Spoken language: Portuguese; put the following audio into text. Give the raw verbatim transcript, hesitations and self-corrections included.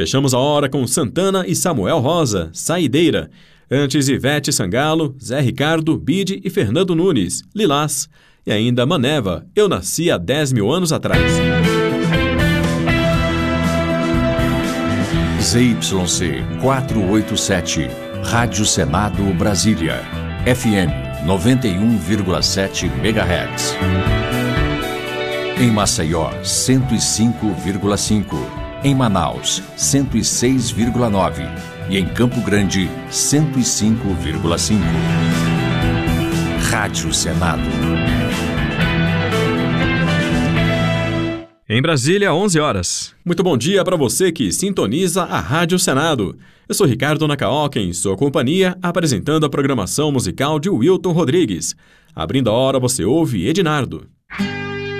Fechamos a hora com Santana e Samuel Rosa, Saideira. Antes, Ivete Sangalo, Zé Ricardo, Bide e Fernando Nunes, Lilás. E ainda Maneva, Eu Nasci há dez mil anos atrás. Z Y C quatrocentos e oitenta e sete, Rádio Senado Brasília, F M noventa e um vírgula sete megahertz. Em Maceió, cento e cinco vírgula cinco. Em Manaus, cento e seis vírgula nove. E em Campo Grande, cento e cinco vírgula cinco. Rádio Senado. Em Brasília, onze horas. Muito bom dia para você que sintoniza a Rádio Senado. Eu sou Ricardo Nakaoka, em sua companhia, apresentando a programação musical de Wilton Rodrigues. Abrindo a hora, você ouve Ednardo.